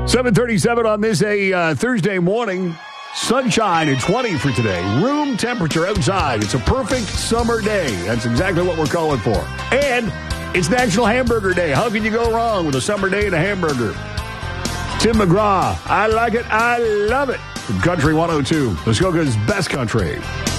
7:37 on this Thursday morning. Sunshine at 20 for today. Room temperature outside. It's a perfect summer day. That's exactly what we're calling for. And it's National Hamburger Day. How can you go wrong with a summer day and a hamburger? Tim McGraw. I like it. I love it. From Country 102. Muskoka's best country.